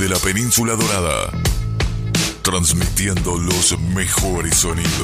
desde la Península Dorada, transmitiendo los mejores sonidos.